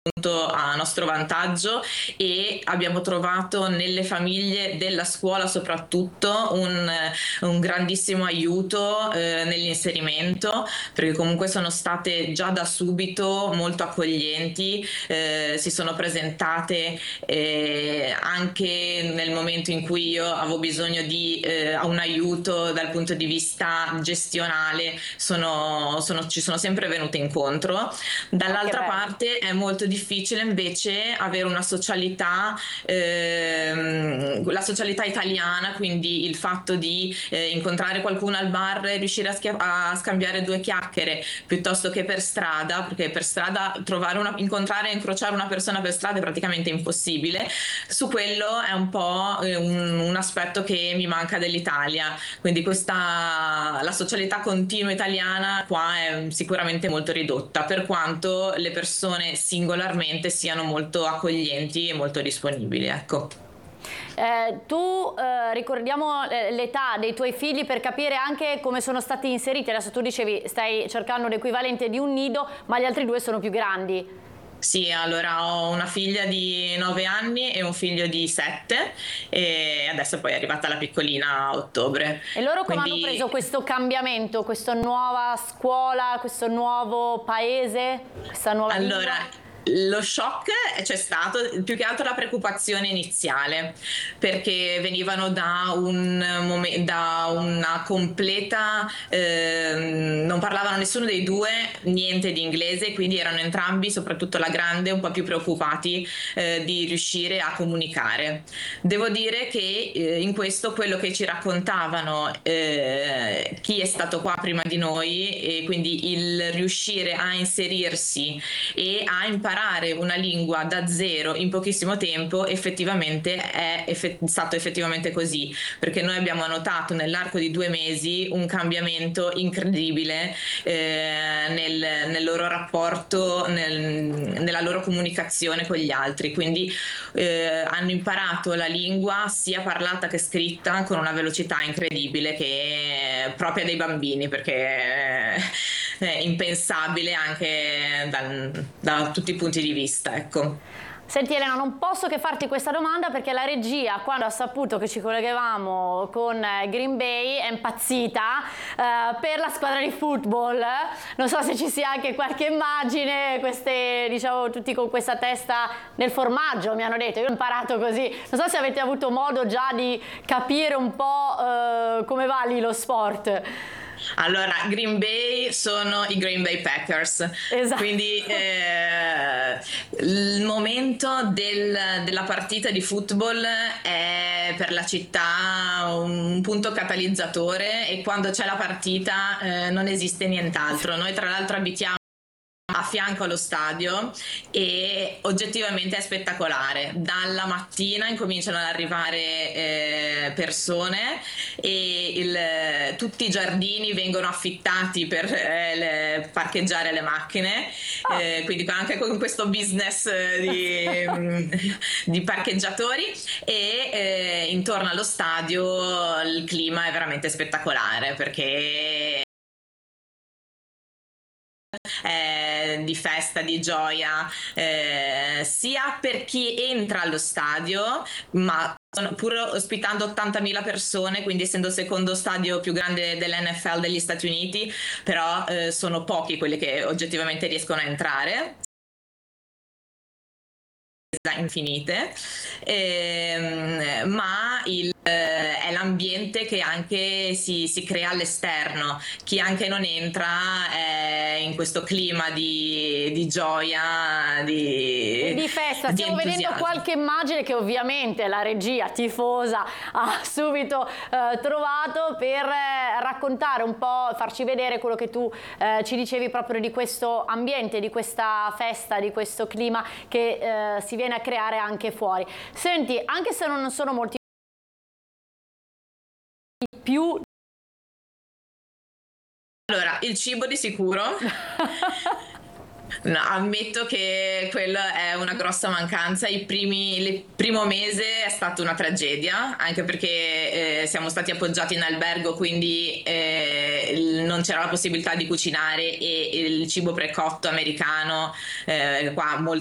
a nostro vantaggio, e abbiamo trovato nelle famiglie della scuola soprattutto un grandissimo aiuto nell'inserimento, perché comunque sono state già da subito molto accoglienti, si sono presentate anche nel momento in cui io avevo bisogno di un aiuto dal punto di vista gestionale, ci sono sempre venute incontro. Dall'altra parte è molto difficile invece avere una socialità, la socialità italiana, quindi il fatto di incontrare qualcuno al bar e riuscire a scambiare due chiacchiere piuttosto che per strada, perché per strada incontrare e incrociare una persona per strada è praticamente impossibile. Su quello è un po' un aspetto che mi manca dell'Italia, quindi la socialità continua italiana qua è sicuramente molto ridotta, per quanto le persone singolarmente siano molto accoglienti e molto disponibili, ecco. Ricordiamo l'età dei tuoi figli per capire anche come sono stati inseriti. Adesso tu dicevi stai cercando l'equivalente di un nido, ma gli altri due sono più grandi. Sì, allora ho una figlia di 9 anni e un figlio di 7, e adesso poi è arrivata la piccolina a ottobre. E loro come hanno Quindi, preso questo cambiamento, questa nuova scuola, questo nuovo paese, questa nuova allora, lingua? lo shock c'è stato, più che altro la preoccupazione iniziale, perché venivano da una completa, non parlavano nessuno dei due niente di inglese, quindi erano entrambi, soprattutto la grande, un po' più preoccupati di riuscire a comunicare. Devo dire che in questo quello che ci raccontavano chi è stato qua prima di noi, e quindi il riuscire a inserirsi e a imparare una lingua da zero in pochissimo tempo effettivamente è stato effettivamente così, perché noi abbiamo notato nell'arco di 2 mesi un cambiamento incredibile nel loro rapporto, nella loro comunicazione con gli altri, quindi hanno imparato la lingua sia parlata che scritta con una velocità incredibile che è propria dei bambini, perché è impensabile anche da tutti i punti di vista, ecco. Senti Elena, non posso che farti questa domanda perché la regia, quando ha saputo che ci collegavamo con Green Bay, è impazzita per la squadra di football. Non so se ci sia anche qualche immagine, diciamo, tutti con questa testa nel formaggio, mi hanno detto. Io ho imparato così. Non so se avete avuto modo già di capire un po' come va lì lo sport. Allora, Green Bay sono i Green Bay Packers, Esatto. quindi il momento della partita di football è per la città un punto catalizzatore, e quando c'è la partita non esiste nient'altro. Noi tra l'altro abitiamo a fianco allo stadio e oggettivamente è spettacolare. Dalla mattina incominciano ad arrivare persone, e tutti i giardini vengono affittati per parcheggiare le macchine, quindi anche con questo business di parcheggiatori, e intorno allo stadio il clima è veramente spettacolare, perché di festa, di gioia, sia per chi entra allo stadio, ma pur ospitando 80.000 persone, quindi essendo il secondo stadio più grande dell'NFL degli Stati Uniti, però sono pochi quelli che oggettivamente riescono a entrare. Infinite, ma è l'ambiente che anche si crea all'esterno. Chi anche non entra è in questo clima di gioia, di festa. Stiamo vedendo qualche immagine che ovviamente la regia tifosa ha subito trovato per raccontare un po', farci vedere quello che tu ci dicevi proprio di questo ambiente, di questa festa, di questo clima che si viene a creare anche fuori. Senti, anche se non sono molti più. Allora, il cibo di sicuro. No, ammetto che quella è una grossa mancanza. Il primo mese è stata una tragedia, anche perché siamo stati appoggiati in albergo, quindi non c'era la possibilità di cucinare, e il cibo precotto americano qua molto